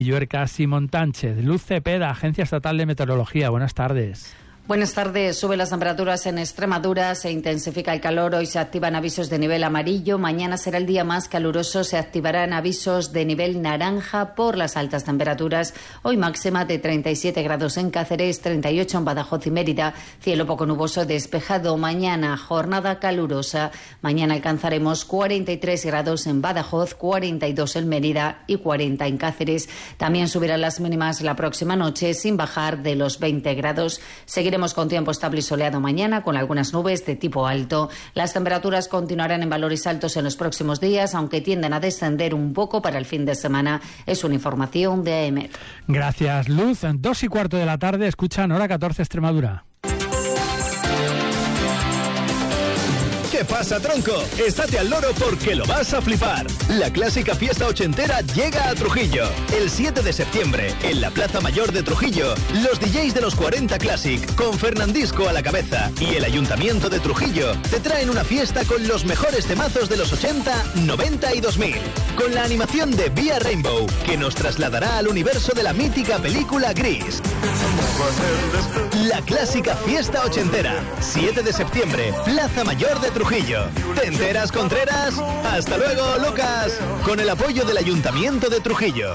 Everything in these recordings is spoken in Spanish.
Lluerca Simón Tánchez. Luz Cepeda, Agencia Estatal de Meteorología. Buenas tardes. Buenas tardes. Suben las temperaturas en Extremadura, se intensifica el calor, hoy se activan avisos de nivel amarillo, mañana será el día más caluroso, se activarán avisos de nivel naranja por las altas temperaturas, hoy máxima de 37 grados en Cáceres, 38 en Badajoz y Mérida, cielo poco nuboso despejado, mañana jornada calurosa, mañana alcanzaremos 43 grados en Badajoz, 42 en Mérida y 40 en Cáceres, también subirán las mínimas la próxima noche sin bajar de los 20 grados, seguiremos con tiempo estable y soleado mañana, con algunas nubes de tipo alto. Las temperaturas continuarán en valores altos en los próximos días, aunque tienden a descender un poco para el fin de semana. Es una información de AEMET. Gracias, Luz. 2:15 de la tarde, escuchan Hora 14 Extremadura. ¿Qué pasa, tronco? Estate al loro porque lo vas a flipar. La clásica fiesta ochentera llega a Trujillo. El 7 de septiembre, en la Plaza Mayor de Trujillo, los DJs de los 40 Classic, con Fernandisco a la cabeza, y el Ayuntamiento de Trujillo, te traen una fiesta con los mejores temazos de los 80, 90 y 2000. Con la animación de Vía Rainbow, que nos trasladará al universo de la mítica película Gris. La clásica fiesta ochentera, 7 de septiembre, Plaza Mayor de Trujillo. ¿Te enteras, Contreras? Hasta luego, Lucas. Con el apoyo del Ayuntamiento de Trujillo.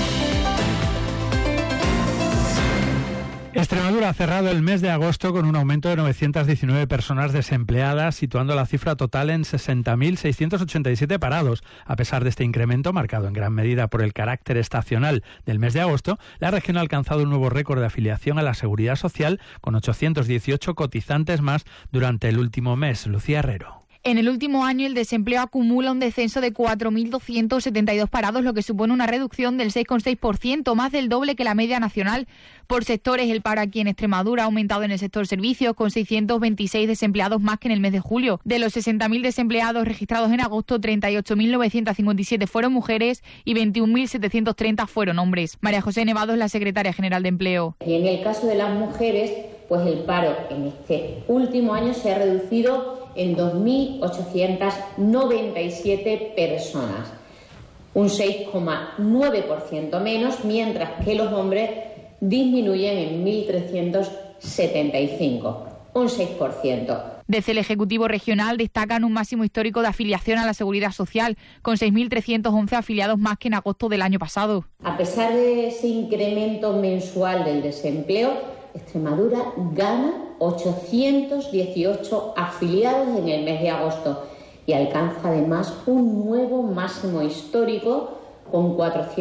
Extremadura ha cerrado el mes de agosto con un aumento de 919 personas desempleadas, situando la cifra total en 60.687 parados. A pesar de este incremento, marcado en gran medida por el carácter estacional del mes de agosto, la región ha alcanzado un nuevo récord de afiliación a la Seguridad Social, con 818 cotizantes más durante el último mes. Lucía Herrero. En el último año, el desempleo acumula un descenso de 4.272 parados, lo que supone una reducción del 6,6%, más del doble que la media nacional. Por sectores, el paro aquí en Extremadura ha aumentado en el sector servicios, con 626 desempleados más que en el mes de julio. De los 60.000 desempleados registrados en agosto, 38.957 fueron mujeres y 21.730 fueron hombres. María José Nevado es la secretaria general de Empleo. Y en el caso de las mujeres, pues el paro en este último año se ha reducido en 2.897 personas, un 6,9% menos, mientras que los hombres disminuyen en 1.375, un 6%. Desde el Ejecutivo Regional destacan un máximo histórico de afiliación a la Seguridad Social, con 6.311 afiliados más que en agosto del año pasado. A pesar de ese incremento mensual del desempleo, Extremadura gana 818 afiliados en el mes de agosto y alcanza además un nuevo máximo histórico con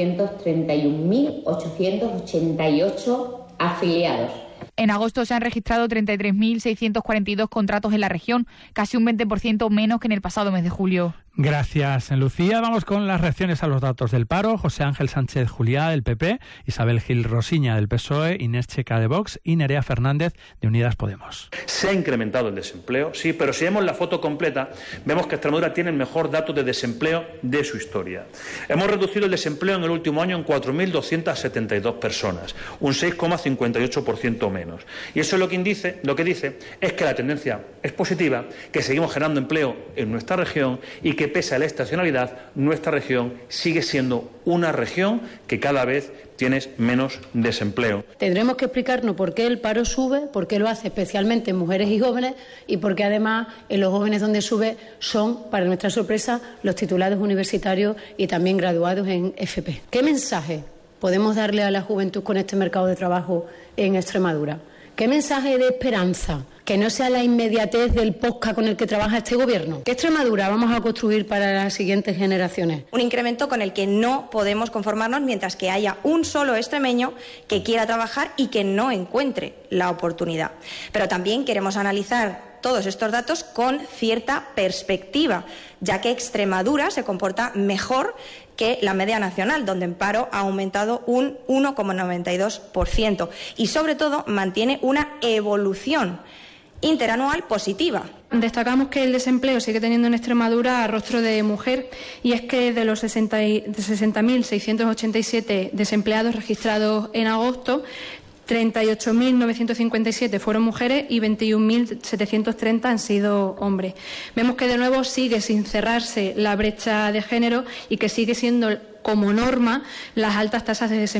431.888 afiliados. En agosto se han registrado 33.642 contratos en la región, casi un 20% menos que en el pasado mes de julio. Gracias, Lucía. Vamos con las reacciones a los datos del paro. José Ángel Sánchez Juliá, del PP, Isabel Gil Rosiña, del PSOE, Inés Checa, de Vox, y Nerea Fernández, de Unidas Podemos. Se ha incrementado el desempleo, sí, pero si vemos la foto completa, vemos que Extremadura tiene el mejor dato de desempleo de su historia. Hemos reducido el desempleo en el último año en 4.272 personas, un 6,58% menos. Y eso lo que dice es que la tendencia es positiva, que seguimos generando empleo en nuestra región y que pese a la estacionalidad, nuestra región sigue siendo una región que cada vez tiene menos desempleo. Tendremos que explicarnos por qué el paro sube, por qué lo hace especialmente en mujeres y jóvenes y por qué además en los jóvenes donde sube son, para nuestra sorpresa, los titulados universitarios y también graduados en FP. ¿Qué mensaje podemos darle a la juventud con este mercado de trabajo en Extremadura? ¿Qué mensaje de esperanza? Que no sea la inmediatez del podcast con el que trabaja este gobierno. ¿Qué Extremadura vamos a construir para las siguientes generaciones? Un incremento con el que no podemos conformarnos mientras que haya un solo extremeño que quiera trabajar y que no encuentre la oportunidad. Pero también queremos analizar todos estos datos con cierta perspectiva, ya que Extremadura se comporta mejor que la media nacional, donde el paro ha aumentado un 1,92% y sobre todo mantiene una evolución interanual positiva. Destacamos que el desempleo sigue teniendo en Extremadura rostro de mujer y es que de los 60.687 desempleados registrados en agosto, 38.957 fueron mujeres y 21.730 han sido hombres. Vemos que de nuevo sigue sin cerrarse la brecha de género y que sigue siendo como norma las altas tasas de desempleo